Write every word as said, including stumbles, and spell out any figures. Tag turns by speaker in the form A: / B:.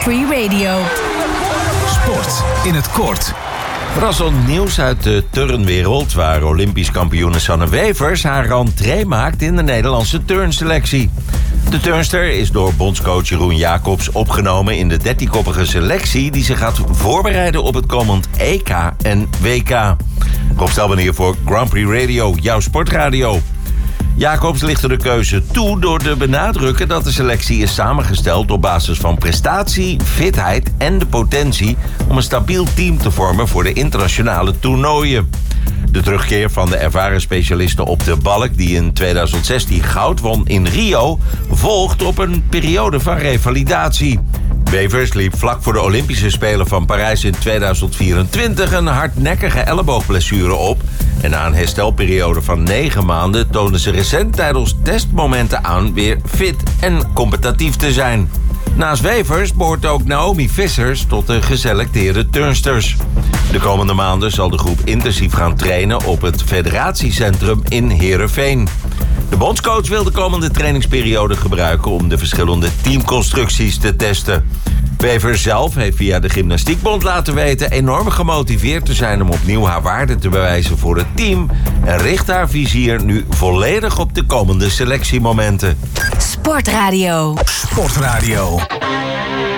A: Prix Radio.
B: Sport in het kort.
C: Verrassend nieuws uit de turnwereld, waar Olympisch kampioene Sanne Wevers haar rentree maakt in de Nederlandse turnselectie. De turnster is door bondscoach Jeroen Jacobs opgenomen in de dertienkoppige selectie die zich gaat voorbereiden op het komend E K en W K. Rob Stelman hier voor Grand Prix Radio, jouw sportradio. Jacobs lichtte de keuze toe door te benadrukken dat de selectie is samengesteld op basis van prestatie, fitheid en de potentie om een stabiel team te vormen voor de internationale toernooien. De terugkeer van de ervaren specialisten op de balk die in tweeduizend zestien goud won in Rio volgt op een periode van revalidatie. Wevers liep vlak voor de Olympische Spelen van Parijs in tweeduizend vierentwintig een hardnekkige elleboogblessure op. En na een herstelperiode van negen maanden toonde ze recent tijdens testmomenten aan weer fit en competitief te zijn. Naast Wevers behoort ook Naomi Vissers tot de geselecteerde turnsters. De komende maanden zal de groep intensief gaan trainen op het federatiecentrum in Heerenveen. De bondscoach wil de komende trainingsperiode gebruiken om de verschillende teamconstructies te testen. Wevers zelf heeft via de Gymnastiekbond laten weten enorm gemotiveerd te zijn om opnieuw haar waarde te bewijzen voor het team en richt haar vizier nu volledig op de komende selectiemomenten.
A: Sportradio.
B: Sportradio.